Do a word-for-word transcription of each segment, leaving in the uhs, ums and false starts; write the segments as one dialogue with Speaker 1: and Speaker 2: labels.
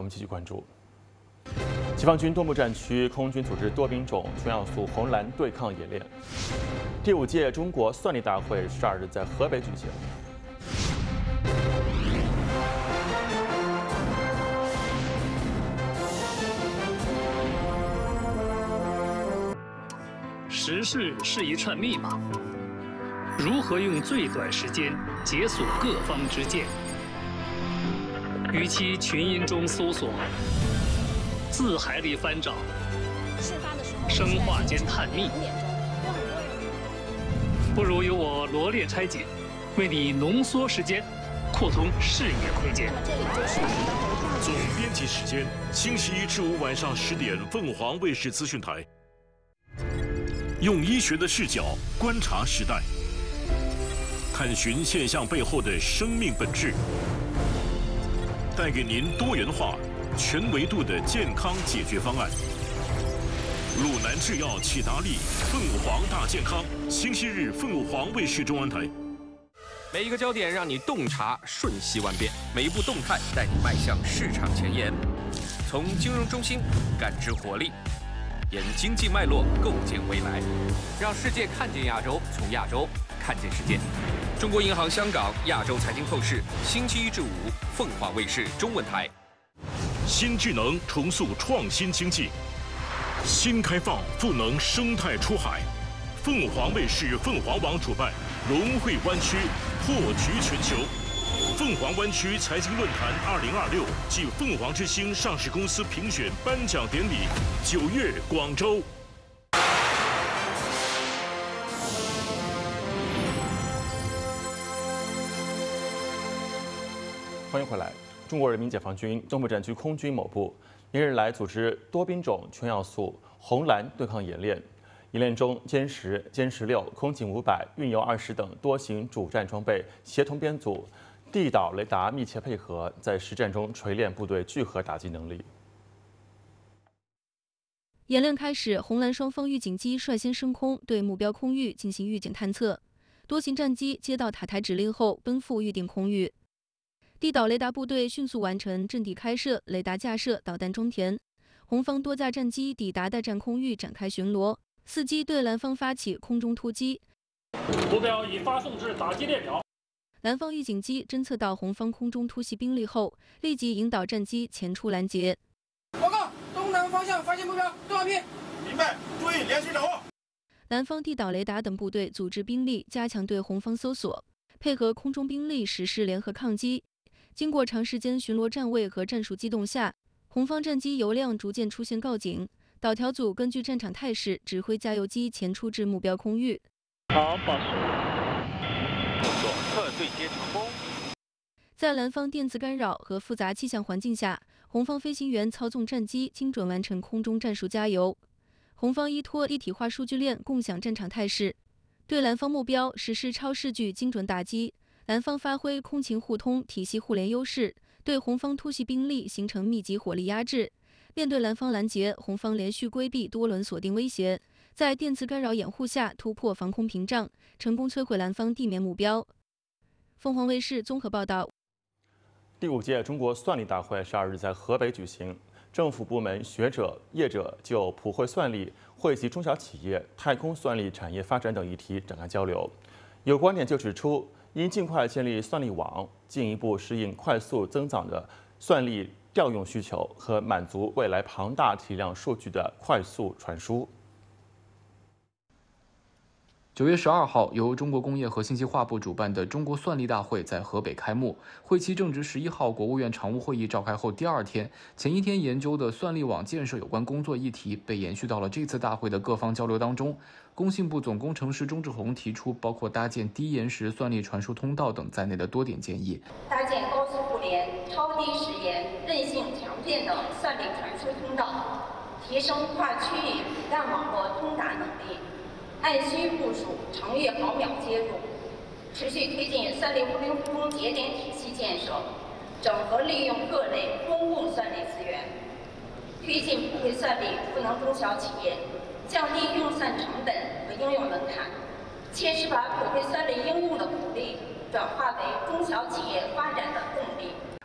Speaker 1: 继续关注。解放军东部战区空军组织多兵种全要素红蓝对抗演练。第五届中国算力大会十二日在河北举行。
Speaker 2: 时事是一串密码，如何用最短时间解锁各方之见？与其群音中搜索，字海里翻找，生化间探秘，不如由我罗列拆解，为你浓缩时间，扩通视野空间。
Speaker 3: 总编辑时间：星期一至五晚上十点，凤凰卫视资讯台。 用医学的视角观察时代，探寻现象背后的生命本质，带给您多元化、全维度的健康解决方案。鲁南制药启达利凤凰大健康，星期日凤凰卫视中文台。
Speaker 4: 每一个焦点让你洞察瞬息万变，每一步动态带你迈向市场前沿，从金融中心感知活力。 沿经济脉络构建未来，让世界看见亚洲，从亚洲看见世界。中国银行香港亚洲财经透视，星期一至五，凤凰卫视中文台。
Speaker 3: 新智能重塑创新经济，新开放赋能生态出海。凤凰卫视凤凰网主办，融汇湾区，破局全球。 凤凰湾区财经论坛二零二六暨凤凰之星上市公司评选颁奖典礼，九月广州。
Speaker 1: 欢迎回来。中国人民解放军东部战区空军某部连日来组织多兵种全要素红蓝对抗演练。演练中，歼十、歼十六、空警五百、运油二十等多型主战装备协同编组。 地导雷达密切配合，在实战中锤炼部队聚合打击能力。
Speaker 5: 演练开始，红蓝双方预警机率先升空，对目标空域进行预警探测。多型战机接到塔台指令后，奔赴预定空域。地导雷达部队迅速完成阵地开设、雷达架设、导弹装填。红方多架战机抵达待战空域展开巡逻，伺机对蓝方发起空中突击。
Speaker 2: 目标已发送至打击列表。
Speaker 5: 蓝方预警机侦测到红方空中突袭兵力后，立即引导战机前出拦截。
Speaker 6: 报告，东南方向发现目标，多少片？
Speaker 7: 明白，注意连续掌握。
Speaker 5: 蓝方地导雷达等部队组织兵力加强对红方搜索，配合空中兵力实施联合抗击。经过长时间巡逻站位和战术机动下，红方战机油量逐渐出现告警。导调组根据战场态势指挥加油机前出至目标空域。
Speaker 2: 好，保持。
Speaker 4: 特对接成功。
Speaker 5: 在蓝方电子干扰和复杂气象环境下，红方飞行员操纵战机精准完成空中战术加油。红方依托一体化数据链共享战场态势，对蓝方目标实施超视距精准打击。蓝方发挥空勤互通、体系互联优势，对红方突袭兵力形成密集火力压制。面对蓝方拦截，红方连续规避多轮锁定威胁，在电磁干扰掩护下突破防空屏障，成功摧毁蓝方地面目标。 凤凰卫视综合报道：
Speaker 1: 第五届中国算力大会十二日在河北举行，政府部门、学者、业者就普惠算力惠及中小企业、太空算力产业发展等议题展开交流。有观点就指出，应尽快建立算力网，进一步适应快速增长的算力调用需求和满足未来庞大体量数据的快速传输。
Speaker 8: 九月十二号，由中国工业和信息化部主办的中国算力大会在河北开幕。会期正值十一号国务院常务会议召开后第二天，前一天研究的算力网建设有关工作议题被延续到了这次大会的各方交流当中。工信部总工程师钟志宏提出，包括搭建低延时算力传输通道等在内的多点建议。
Speaker 9: 搭建高速互联、超低时延、韧性强健的算力传输通道，提升跨区域主干网络通达能力。 按需部署，程月毫秒接入，持续推进算力物流互通节点体系建设，整合利用各类公共算力资源，推进普惠算力赋能中小企业，降低用算成本和应用门槛，切实把普惠算力应用的鼓励转化为中小企业发展的动力。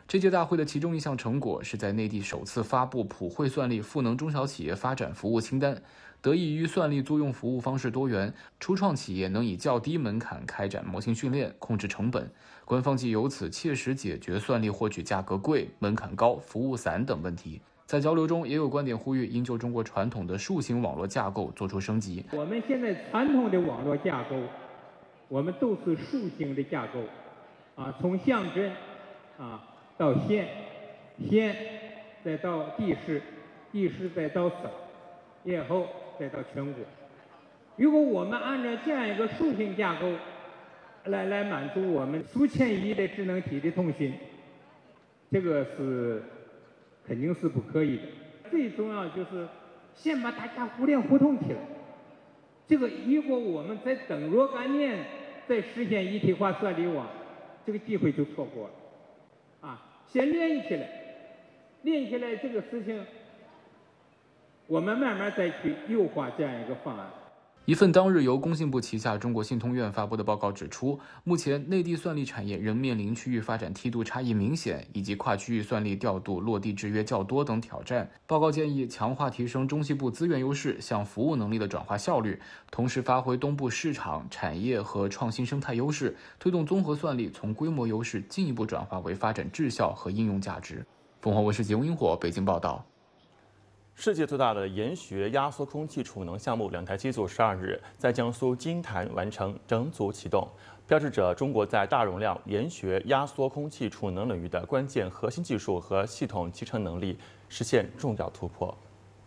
Speaker 8: 这届大会的其中一项成果是在内地首次发布普惠算力赋能中小企业发展服务清单。得益于算力租用服务方式多元，初创企业能以较低门槛开展模型训练，控制成本。官方即由此切实解决算力获取价格贵、门槛高、服务散等问题。在交流中，也有观点呼吁应就中国传统的树形网络架构做出升级。
Speaker 10: 我们现在传统的网络架构，我们都是树形的架构，啊，从乡镇啊到县，县再到地市，地市再到省，然后再到全国。如果我们按照这样一个树形架构来来满足我们数千亿的智能体的通信，这个是肯定是不可以的。最重要就是先把大家互联互通起来。这个如果我们再等若干年再实现一体化算力网，这个机会就错过了。啊，先联系起来，联系起来这个事情，我们慢慢再去优化这样一个方案。
Speaker 8: 一份当日由工信部旗下中国信通院发布的报告指出，目前内地算力产业仍面临区域发展梯度差异明显，以及跨区域算力调度落地制约较多等挑战。报告建议强化提升中西部资源优势向服务能力的转化效率，同时发挥东部市场、产业和创新生态优势，推动综合算力从规模优势进一步转化为发展质效和应用价值。凤凰卫视节目萤火北京报道。
Speaker 1: 世界最大的研学压缩空气储能项目两台机组十二日在江苏金坛完成整组启动，标志着中国在大容量研学压缩空气储能领域的关键核心技术和系统集成能力实现重要突破。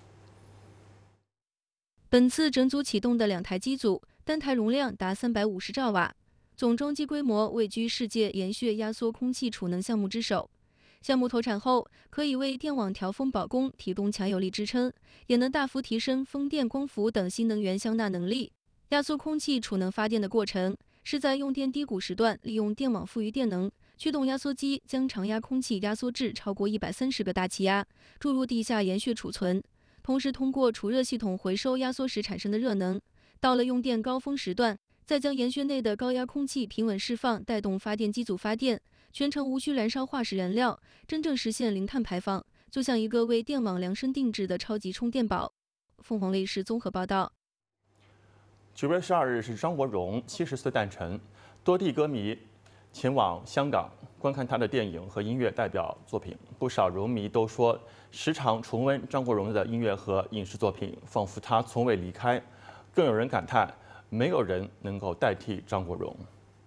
Speaker 5: 本次整组启动的两台机组，单台容量达三百五十兆瓦，总装机规模位居世界研学压缩空气储能项目之首。项目投产后，可以为电网调峰保供提供强有力支撑，也能大幅提升风电、光伏等新能源相纳能力。压缩空气储能发电的过程，是在用电低谷时段，利用电网富余电能，驱动压缩机将常压空气压缩至超过一百三十个大气压，注入地下研穴储存，同时通过储热系统回收压缩时产生的热能。到了用电高峰时段，再将研穴内的高压空气平稳释放，带动发电机组发电。全程无需燃烧化石燃料，真正实现零碳排放，就像一个为电网量身定制的超级充电宝。凤凰卫视综合报道。
Speaker 1: 九月十二日是张国荣七十岁诞辰，多地歌迷前往香港观看他的电影和音乐代表作品，不少荣迷都说，时常重温张国荣的音乐和影视作品，仿佛他从未离开。更有人感叹，没有人能够代替张国荣。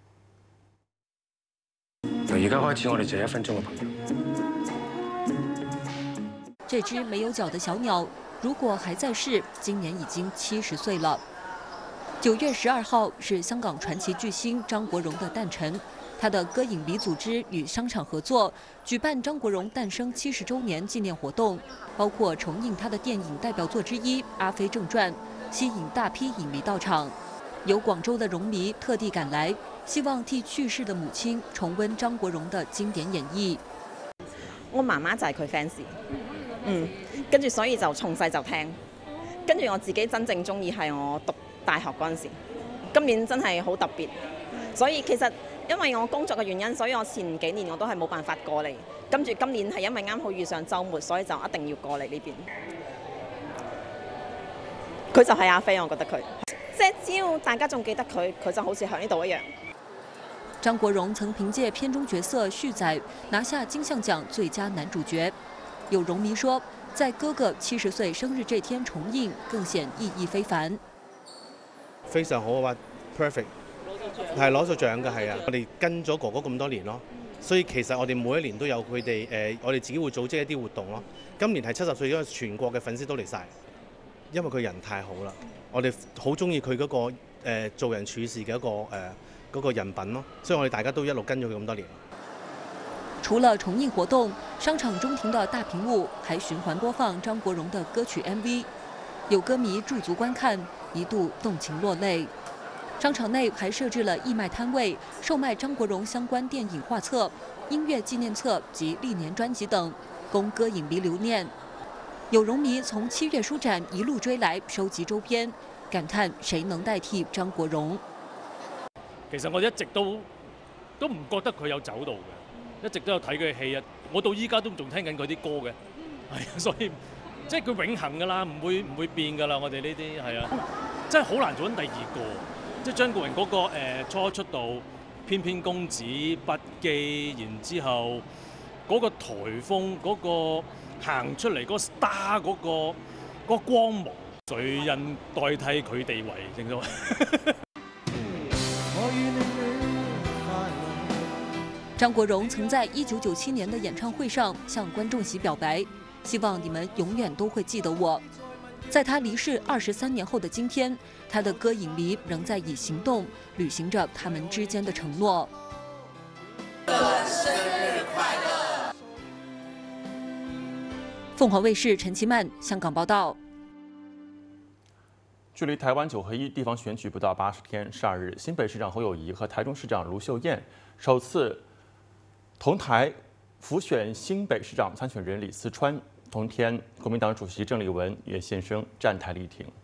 Speaker 11: 由而家開始，我哋就一分鐘嘅朋友。
Speaker 12: 这只没有脚的小鸟，如果还在世，今年已经七十岁了。九月十二号是香港传奇巨星张国荣的诞辰，他的歌影迷组织与商场合作，举办张国荣诞生七十周年纪念活动，包括重映他的电影代表作之一《阿飞正传》，吸引大批影迷到场。有广州的荣迷特地趕來，希望替去世的母親重溫張國榮的經典演繹。
Speaker 13: 我媽媽就係佢 fans， 嗯，跟住所以就從細就聽，跟住我自己真正中意係我讀大學嗰陣時。今年真係好特別，所以其實因為我工作嘅原因，所以我前幾年我都係冇辦法過嚟，跟住今年係因為啱好遇上週末，所以就一定要過嚟呢邊。佢就係阿飛，我覺得佢。即係只要大家仲記得佢，佢就好似喺呢度一樣。
Speaker 12: 張國榮曾憑借片中角色旭仔拿下金像獎最佳男主角。有榮迷說，在哥哥七十歲生日這天重映，更顯意義非凡。
Speaker 14: 非常好啊 ，perfect， 係攞咗獎嘅，係啊！我哋跟咗哥哥咁多年咯，所以其實我哋每一年都有佢哋誒，我哋自己會組織一啲活動咯。今年係七十歲，因為全國嘅粉絲都嚟晒，因為佢人太好啦。我哋好中意佢嗰個、呃、做人處事嘅一個誒嗰、呃那個人品咯，所以我哋大家都一路跟咗佢咁多年。
Speaker 12: 除了重映活動，商場中庭的大屏幕還循環播放張國榮的歌曲 M V， 有歌迷駐足觀看，一度動情落淚。商場內還設置了義賣攤位，售賣張國榮相關電影畫冊、音樂紀念冊及歷年專輯等，供歌影迷留念。有榮迷從七月書展一路追來收集周邊，感嘆誰能代替張國榮？
Speaker 15: 其實我一直都都唔覺得佢有走到嘅，一直都有睇佢嘅戲啊， 我到依家都仲聽緊佢啲歌嘅，係啊，所以即係佢永恆㗎啦，唔會唔會變㗎啦。我哋呢啲係啊，真係好難做緊第二個。即係張國榮嗰個誒初出道，翩翩公子、筆記，然之後嗰個颱風嗰個行出嚟嗰個 star 嗰個嗰個光芒，誰人代替佢地位？正所謂。
Speaker 12: 张国荣曾在一九九七年的演唱会上向观众席表白，希望你们永远都会记得我。在他离世二十三年后的今天，他的歌影迷仍在以行动履行着他们之间的承诺。生日快乐！凤凰卫视陈其曼香港报道。
Speaker 1: 距离台湾九合一地方选举不到八十天，十二日，新北市长侯友宜和台中市长卢秀燕首次同台辅选新北市长参选人李四川。同天，国民党主席郑丽文也现身站台力挺。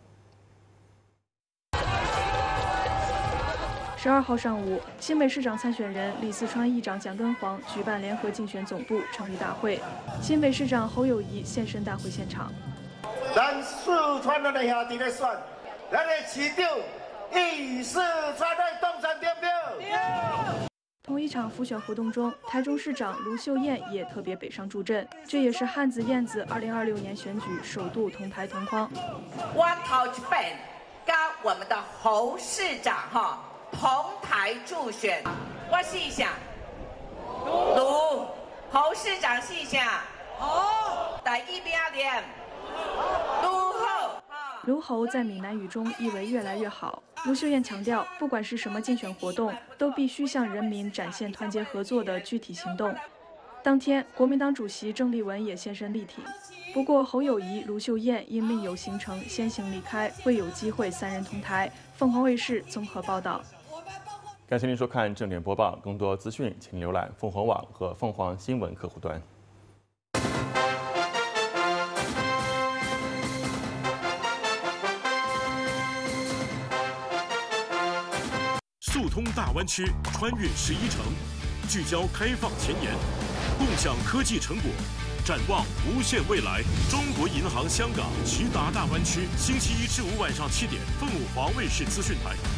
Speaker 16: 十二号上午，新北市长参选人李四川议长蒋根煌举办联合竞选总部成立大会，新北市长侯友宜现身大会现场。
Speaker 7: 咱四川的兄弟在选，咱的市长以四川的当选对不对？
Speaker 16: 同一场辅选活动中，台中市长卢秀燕也特别北上助阵，这也是汉子燕子二零二六年选举首度同台同框。
Speaker 17: 我头一本跟我们的侯市长哈同台助选，我试想，卢侯市长试想，侯第一名连，卢后。
Speaker 16: 卢侯在闽南语中意为越来越好。卢秀燕强调，不管是什么竞选活动，都必须向人民展现团结合作的具体行动。当天，国民党主席郑丽文也现身力挺。不过，侯友宜、卢秀燕因另有行程先行离开，未有机会三人同台。凤凰卫视综合报道。
Speaker 1: 感谢您收看正点播报，更多资讯请浏览凤凰网和凤凰新闻客户端。
Speaker 3: 速通大湾区，穿越十一城，聚焦开放前沿，共享科技成果，展望无限未来。中国银行香港直达大湾区，星期一至五晚上七点，凤凰卫视资讯台。